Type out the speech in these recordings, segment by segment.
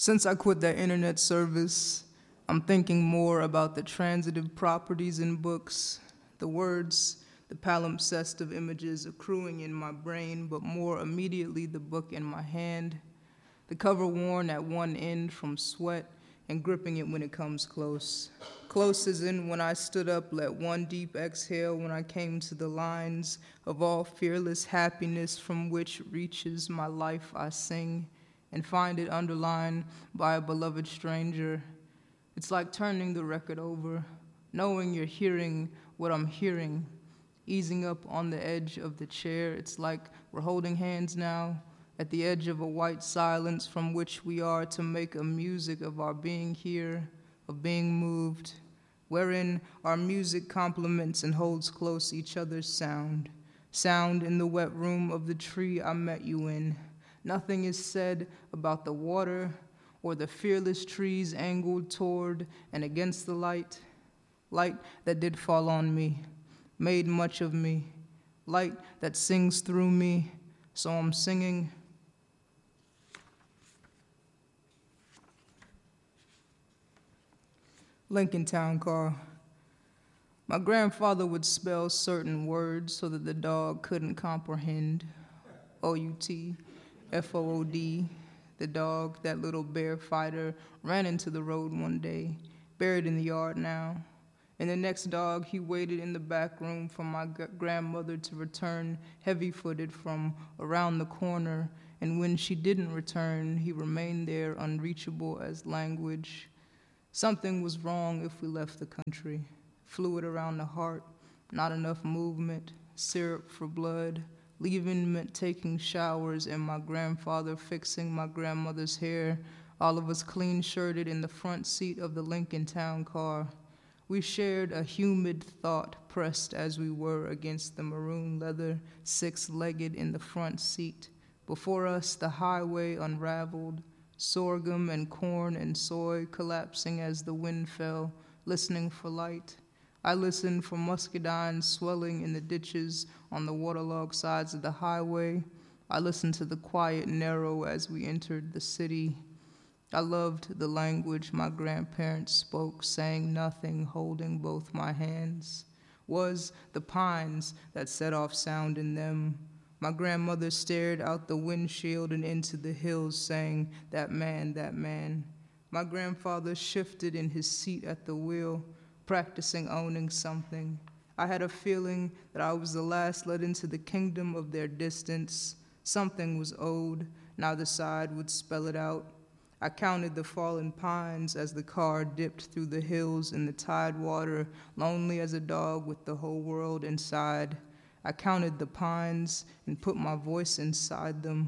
Since I quit that internet service, I'm thinking more about the transitive properties in books, the words, the palimpsest of images accruing in my brain, but more immediately the book in my hand, the cover worn at one end from sweat and gripping it when it comes close. Close as in when I stood up, let one deep exhale when I came to the lines of all fearless happiness from which reaches my life I sing, and find it underlined by a beloved stranger. It's like turning the record over, knowing you're hearing what I'm hearing, easing up on the edge of the chair. It's like we're holding hands now at the edge of a white silence from which we are to make a music of our being here, of being moved, wherein our music complements and holds close each other's sound. Sound in the wet room of the tree I met you in. Nothing is said about the water or the fearless trees angled toward and against the light. Light that did fall on me, made much of me. Light that sings through me, so I'm singing. Lincoln Town Car. My grandfather would spell certain words so that the dog couldn't comprehend. O-U-T. F-O-O-D, the dog, that little bear fighter, ran into the road one day, buried in the yard now. And the next dog, he waited in the back room for my grandmother to return, heavy-footed from around the corner. And when she didn't return, he remained there, unreachable as language. Something was wrong if we left the country. Fluid around the heart, not enough movement, syrup for blood, leaving meant taking showers and my grandfather fixing my grandmother's hair, all of us clean-shirted in the front seat of the Lincoln Town Car. We shared a humid thought, pressed as we were against the maroon leather, six-legged in the front seat. Before us, the highway unraveled, sorghum and corn and soy collapsing as the wind fell, listening for light. I listened for muscadines swelling in the ditches on the waterlogged sides of the highway. I listened to the quiet narrow as we entered the city. I loved the language my grandparents spoke, saying nothing, holding both my hands. Was the pines that set off sound in them. My grandmother stared out the windshield and into the hills, saying, "That man, that man." My grandfather shifted in his seat at the wheel, practicing owning something. I had a feeling that I was the last let into the kingdom of their distance. Something was owed, now the side would spell it out. I counted the fallen pines as the car dipped through the hills in the tide water, lonely as a dog with the whole world inside. I counted the pines and put my voice inside them.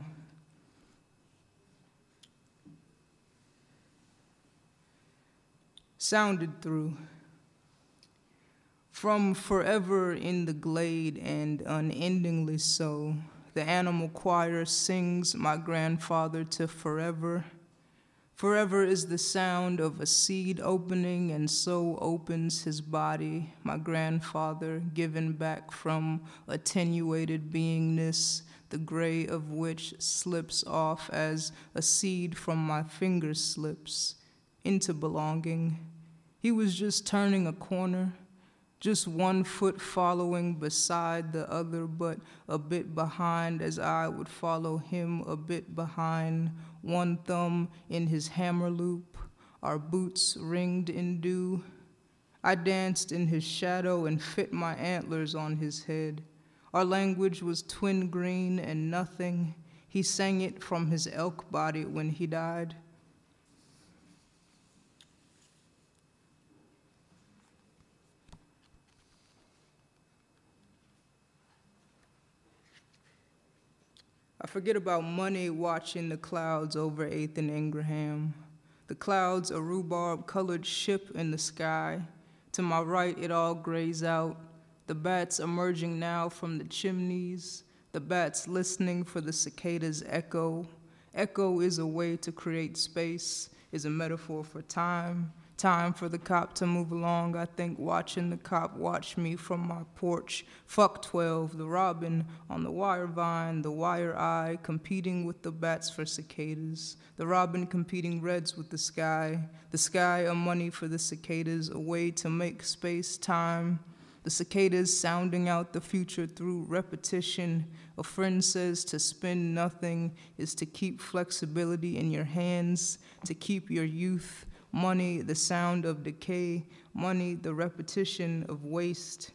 Sounded through. From forever in the glade and unendingly so, the animal choir sings my grandfather to forever. Forever is the sound of a seed opening, and so opens his body, my grandfather, given back from attenuated beingness, the gray of which slips off as a seed from my finger slips, into belonging. He was just turning a corner, just one foot following beside the other, but a bit behind as I would follow him a bit behind, one thumb in his hammer loop, our boots ringed in dew. I danced in his shadow and fit my antlers on his head. Our language was twin green and nothing. He sang it from his elk body when he died. I forget about money watching the clouds over 8th and Ingraham. The clouds, a rhubarb-colored ship in the sky. To my right, it all grays out. The bats emerging now from the chimneys. The bats listening for the cicada's echo. Echo is a way to create space, is a metaphor for time, Time for the cop to move along. I think watching the cop watch me from my porch. Fuck 12, the robin on the wire vine, the wire eye, competing with the bats for cicadas. The robin competing reds with the sky a money for the cicadas, a way to make space, time. The cicadas sounding out the future through repetition. A friend says to spend nothing is to keep flexibility in your hands, to keep your youth. Money, the sound of decay. Money, the repetition of waste.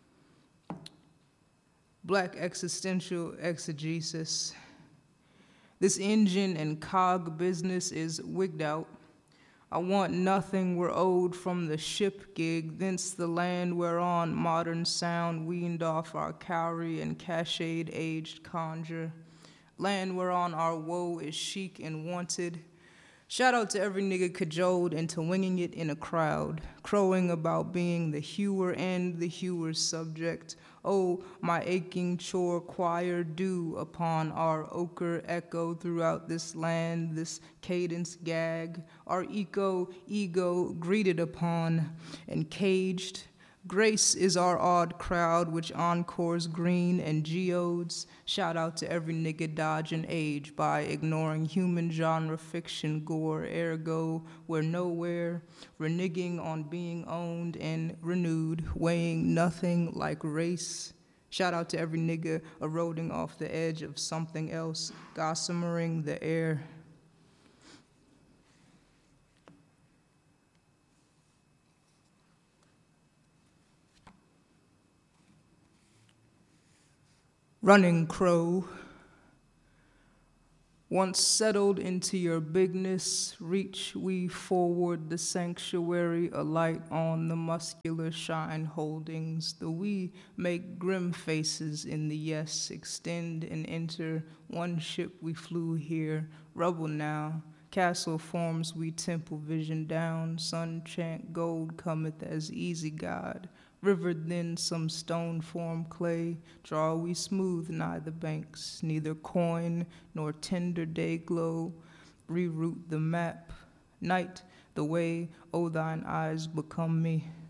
Black existential exegesis. This engine and cog business is wigged out. I want nothing we're owed from the ship gig, thence the land whereon modern sound weaned off our cowrie and cached aged conjure. Land whereon our woe is chic and wanted. Shout out to every nigga cajoled into winging it in a crowd, crowing about being the hewer and the hewer's subject. Oh, my aching chore choir due upon our ochre echo throughout this land, this cadence gag, our ego greeted upon and caged. Grace is our odd crowd which encores green and geodes. Shout out to every nigga dodging age by ignoring human genre fiction gore, ergo we're nowhere, reneging on being owned and renewed, weighing nothing like race. Shout out to every nigga eroding off the edge of something else, gossamering the air. Running crow, once settled into your bigness, reach we forward the sanctuary, alight on the muscular shine holdings. The we make grim faces in the yes, extend and enter. One ship we flew here, rubble now. Castle forms we temple vision down. Sun chant gold cometh as easy God. Rivered then some stone form clay, draw we smooth nigh the banks, neither coin nor tender day glow, reroute the map. Night, the way, oh thine eyes become me.